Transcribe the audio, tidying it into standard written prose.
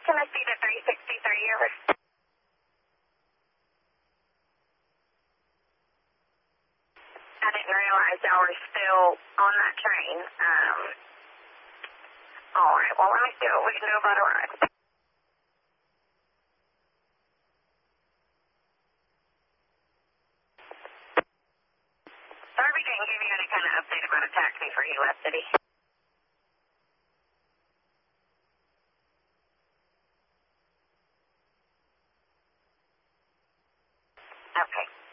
Tennessee to 363, over. I didn't realize y'all were still on that train. All right, well, let me see what we can do about a ride. Sorry we didn't give you any kind of update about a taxi for you, West City. Okay.